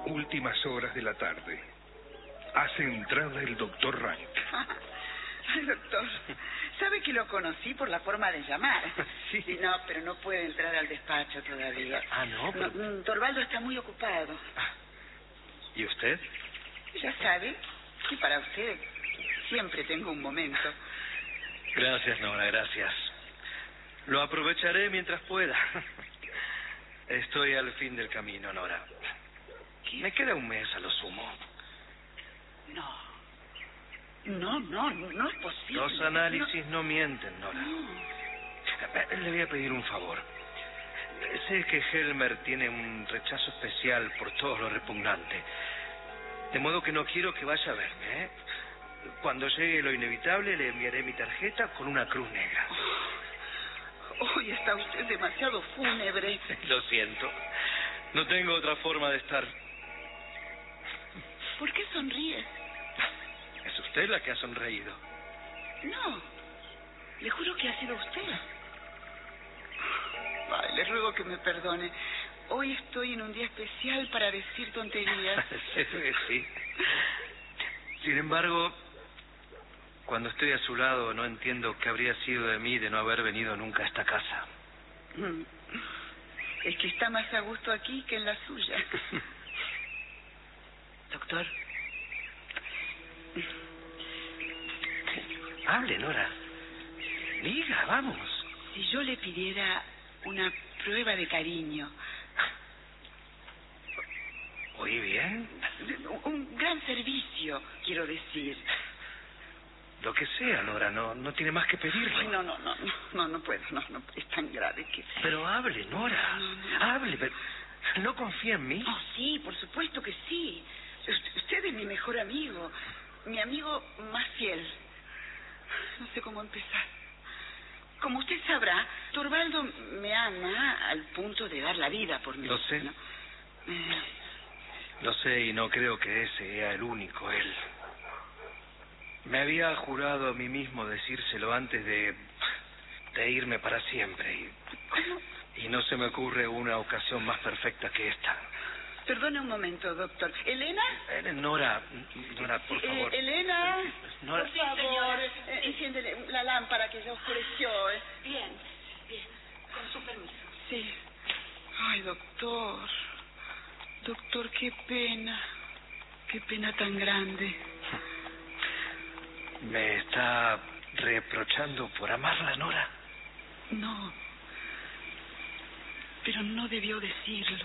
últimas horas de la tarde. Hace entrada el doctor Wright. Ay, doctor, sabe que lo conocí por la forma de llamar. Sí. No, pero no puede entrar al despacho todavía. Ah, ¿no? Pero... Torvaldo está muy ocupado. ¿Y usted? Ya sabe que para usted siempre tengo un momento. Gracias, Nora, gracias. Lo aprovecharé mientras pueda. Estoy al fin del camino, Nora. Me queda un mes a lo sumo. No es posible. Los análisis no mienten, Nora. No. Le voy a pedir un favor. Sé que Helmer tiene un rechazo especial por todo lo repugnante. De modo que no quiero que vaya a verme, ¿eh? Cuando llegue lo inevitable, le enviaré mi tarjeta con una cruz negra. Hoy está usted demasiado fúnebre. Lo siento. No tengo otra forma de estar. ¿Por qué sonríe? Es usted la que ha sonreído. No, le juro que ha sido usted. Ay, le ruego que me perdone. Hoy estoy en un día especial para decir tonterías. Sí. Sin embargo, cuando estoy a su lado no entiendo qué habría sido de mí de no haber venido nunca a esta casa. Es que está más a gusto aquí que en la suya. Doctor. Hable, Nora. Diga, vamos. Si yo le pidiera una prueba de cariño. ¿Oí bien? Un gran servicio, quiero decir. Lo que sea, Nora, no tiene más que pedirlo. Ay, no puedo, no, es tan grave que... Pero hable, Nora, hable, pero... ¿No confía en mí? Oh, sí, por supuesto que sí. Usted es mi mejor amigo, mi amigo más fiel. No sé cómo empezar. Como usted sabrá, Torvaldo me ama al punto de dar la vida por mí. Lo sé. ¿No? Lo sé y no creo que ese sea el único, él. Me había jurado a mí mismo decírselo antes de irme para siempre. Y no se me ocurre una ocasión más perfecta que esta. Perdone un momento, doctor. ¿Elena? Nora, por favor. Elena, Nora. por favor, enciéndele la lámpara que ya oscureció. Bien, con su permiso. Sí. Ay, doctor. Doctor, qué pena tan grande. ¿Me está reprochando por amarla, Nora? No, pero no debió decirlo.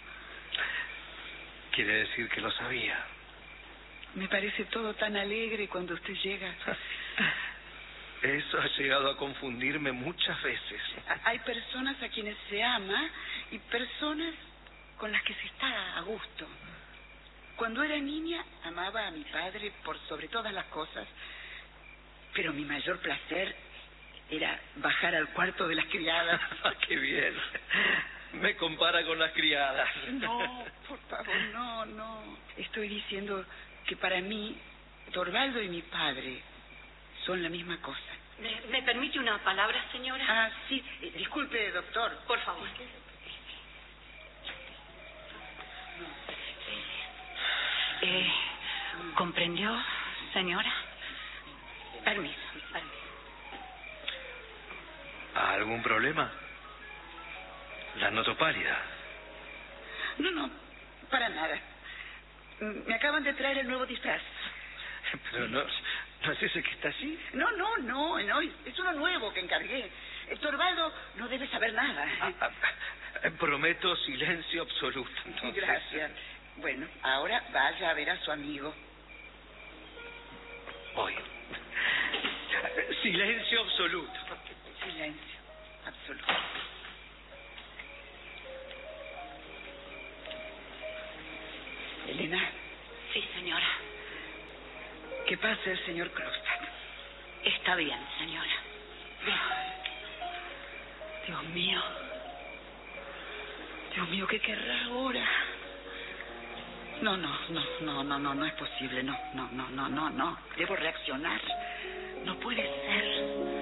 Quiere decir que lo sabía. Me parece todo tan alegre cuando usted llega. Eso ha llegado a confundirme muchas veces. Hay personas a quienes se ama y personas con las que se está a gusto. Cuando era niña, amaba a mi padre por sobre todas las cosas, pero mi mayor placer era bajar al cuarto de las criadas. ¡Qué bien! Me compara con las criadas. No, por favor, no. Estoy diciendo que para mí, Torvaldo y mi padre son la misma cosa. ¿Me permite una palabra, señora? Ah, sí. Disculpe, doctor. Por favor. ¿Comprendió, señora? Permiso. ¿Algún problema? La noto pálida. No, para nada. Me acaban de traer el nuevo disfraz. Pero no es ese que está allí. No, es uno nuevo que encargué. Torvaldo no debe saber nada. Prometo silencio absoluto. Entonces. Gracias. Bueno, ahora vaya a ver a su amigo. Voy. Silencio absoluto. Silencio absoluto. Elena. Sí, señora. ¿Qué pasa el señor Krogstad? Está bien, señora. Bien. Dios mío, ¿qué querrá ahora? No es posible, no. Debo reaccionar. No puede ser.